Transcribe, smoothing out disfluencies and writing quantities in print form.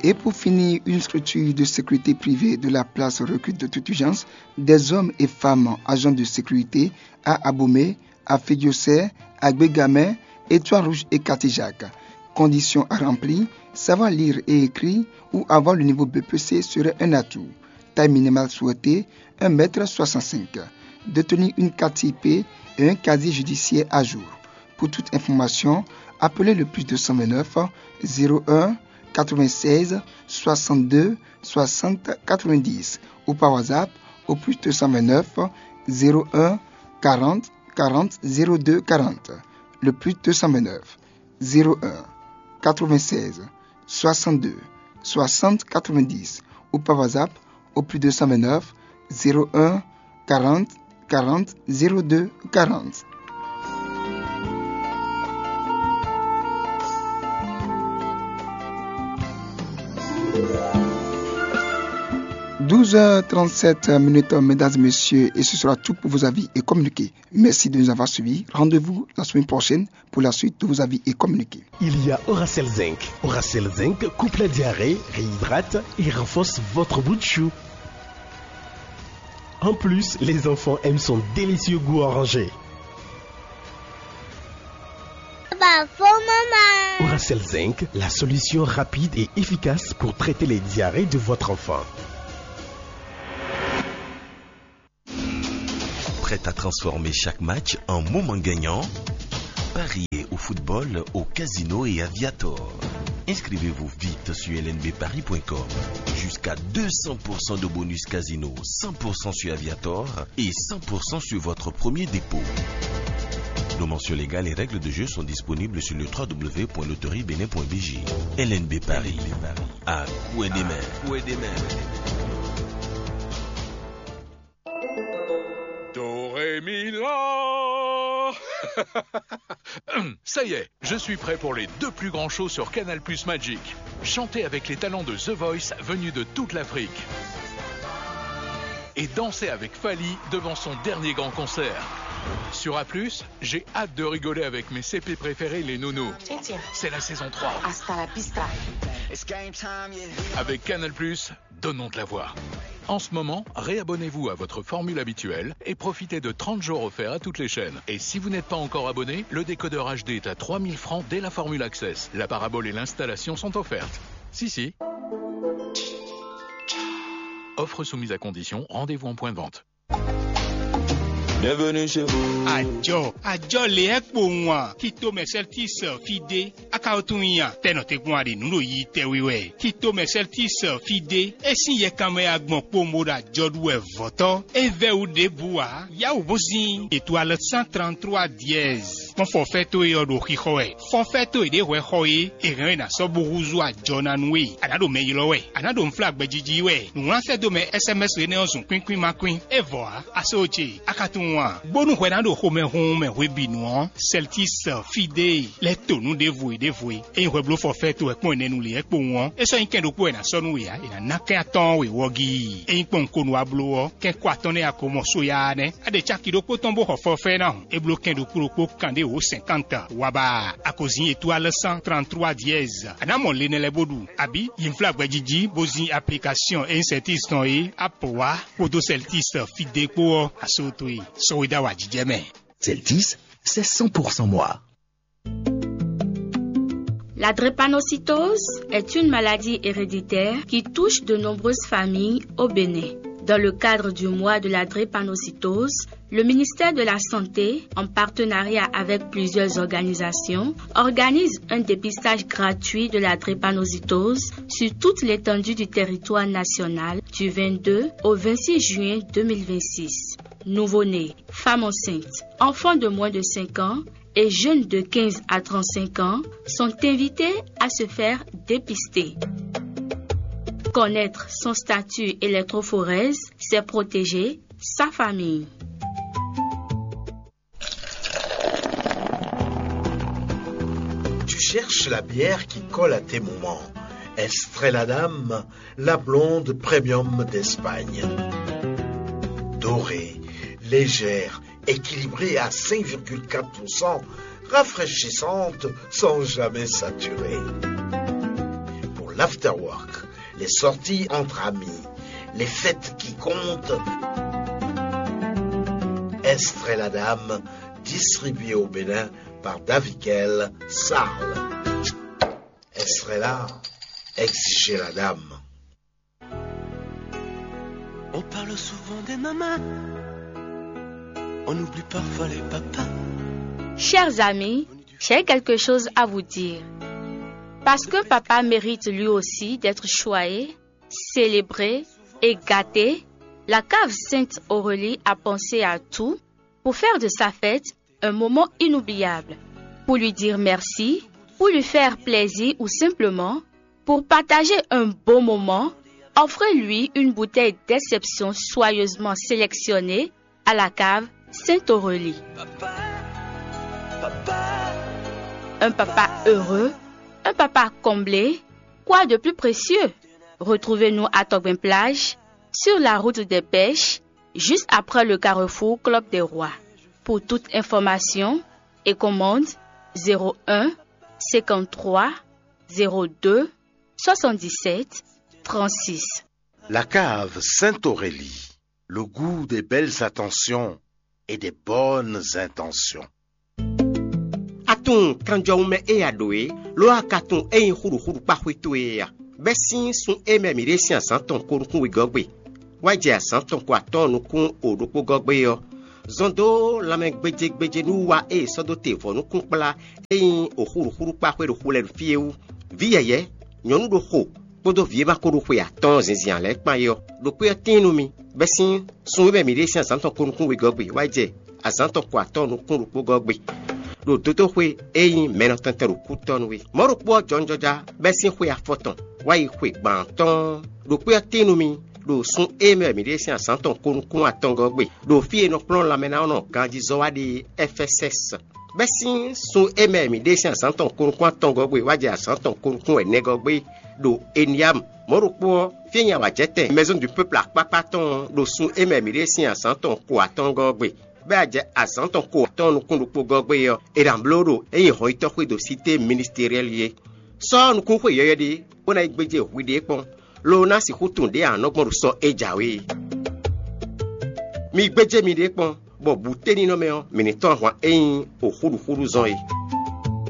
Et pour finir, une structure de sécurité privée de la place recrute de toute urgence des hommes et femmes agents de sécurité à Abomey, à Fédiocé, à Bégamé, Étoile-Rouge et Quartier-Jacques. Conditions à remplir, savoir lire et écrire ou avoir le niveau BPC serait un atout. Taille minimale souhaitée, 1,65 m. Détenir une carte IP et un casier judiciaire à jour. Pour toute information, appelez le plus 229 01 96 62 60 90 ou par WhatsApp au plus 229 01 40 40 02 40. Le plus 229 01 96 62 60 90 ou par WhatsApp au plus 229 01 40 40 02 40. « 12h37, mesdames et messieurs, et ce sera tout pour vos avis et communiqués. Merci de nous avoir suivis. Rendez-vous la semaine prochaine pour la suite de vos avis et communiqués. Il y a Oracel Zinc. Oracel Zinc coupe la diarrhée, réhydrate et renforce votre bout de chou. En plus, les enfants aiment son délicieux goût orangé. Oracel Zinc, la solution rapide et efficace pour traiter les diarrhées de votre enfant. Prêt à transformer chaque match en moment gagnant? Pariez au football, au casino et à Viator. Inscrivez-vous vite sur lnbparis.com. Jusqu'à 200% de bonus casino, 100% sur Aviator et 100% sur votre premier dépôt. Nos mentions légales et règles de jeu sont disponibles sur le www.loteriebenin.bj. LNB Paris. À Coué des Mers. Doré-mi-la. Ça y est, je suis prêt pour les 2 plus grands shows sur Canal+ Magic. Chanter avec les talents de The Voice venus de toute l'Afrique. Et danser avec Fally devant son dernier grand concert. Sur A+, j'ai hâte de rigoler avec mes CP préférés, les nounous. C'est la saison 3. Hasta la pista. Avec Canal+, donnons de la voix. En ce moment, réabonnez-vous à votre formule habituelle et profitez de 30 jours offerts à toutes les chaînes. Et si vous n'êtes pas encore abonné, le décodeur HD est à 3000 francs dès la formule Access. La parabole et l'installation sont offertes. Si. Offre soumise à condition, rendez-vous en point de vente. Bienvenue chez vous. Ajo le ekpo nwa kito meseltis fide akautunya tenote gwari nulo yi tewiwe kito meseltis fide esin ye kame agbon pomoda jodwe voto eve ude bua ya ubozi étoile 133 dièse mon forfait to yodo khihoe forfait to ide we hoye eren na so buruzu ajona nwe anado meyilowe anado mflag bejijiwe nwa se do me SMS ne ozun kwinkwin makwin evoa asoche akatun bonu hwenando home home webinu celtis fide le tonu devoué e weblo forfait to ekpon nenu le ekpo won eso inkendo ku na sonu ya ina nake aton we wogi e inkpon konu ablo ke kwaton ne akomo so ya ne ade chakido ko tombo ho forfait na e blo kendo kuro ko kande o 50 waba akozin étoile 133 dièse anamo le ne le bodu abi yimfla gbajiji bozin application e celtis ton e apoa kodo celtis fide ko asotoi Celtis, c'est 100% moi. La drépanocytose est une maladie héréditaire qui touche de nombreuses familles au Bénin. Dans le cadre du mois de la drépanocytose, le ministère de la Santé, en partenariat avec plusieurs organisations, organise un dépistage gratuit de la drépanocytose sur toute l'étendue du territoire national du 22 au 26 juin 2026. Nouveau-nés, femmes enceintes, enfants de moins de 5 ans et jeunes de 15 à 35 ans sont invités à se faire dépister. Connaître son statut électrophorèse, c'est protéger sa famille. Tu cherches la bière qui colle à tes moments. Estrella Damm, la blonde premium d'Espagne. Dorée, légère, équilibrée à 5,4%, rafraîchissante sans jamais saturer. Pour l'afterwork, les sorties entre amis, les fêtes qui comptent. Estrella Dame, distribué au Bénin par Davikel Sarl. Estrella, exigez la dame. On parle souvent des mamans, on oublie parfois les papas. Chers amis, j'ai quelque chose à vous dire. Parce que papa mérite lui aussi d'être choyé, célébré et gâté, la cave Sainte Aurélie a pensé à tout pour faire de sa fête un moment inoubliable. Pour lui dire merci, pour lui faire plaisir ou simplement pour partager un beau moment, offrez-lui une bouteille d'exception soigneusement sélectionnée à la cave Sainte Aurélie. Un papa heureux, un papa comblé, quoi de plus précieux? Retrouvez-nous à Tobin-Plage, sur la route des pêches, juste après le carrefour Club des Rois. Pour toute information et commande 01 53 02 77 36. La cave Sainte-Aurélie, le goût des belles attentions et des bonnes intentions. Aton kanjaume e adoe, lo akaton e huru pa huitoea. Besin sun e me miresi asanton korukun wigogbe. Waje asanton ko aton kun odoko gogbe yo. Zondo lame gbeje nu wa e sodote fonu kun pla e huru pa hwe hule fieu. Vieye, nyonu do ho, podo vie ba koru hwe aton zinzian le pa yo. Do pe tinumi, besin sun e me miresi asanton korukun wigogbe. Waje asanton ko aton kun rupo gogbe. Do toto hwe eyin menotanteru kutonwe. Moro po jonjoja besin hwe afoton. Wai hwe banton. Do pe tinumi. Do sun eme miresi asanton kun atongogbe. Do fie no plon la mena ono ganji zoa di FSS. Besin sun eme miresi asanton kun atongogbe waje asanton kun enegogbe. Do eniam moro po fie nya wajete maison du peuple akpapaton do sun eme miresi asanton ku atongogbe. Beaje asanton ku aton kun gogbe yo eramblodo eyin hoito hwe do cité ministériel ye. So nu kun hwe yeyedi ona igbeje hwide pon. Lo na si hutunde anogbon so ejawe. Mi gbeje mi de pon bo buteni no me o miniton hwa eyin o huru zon yi.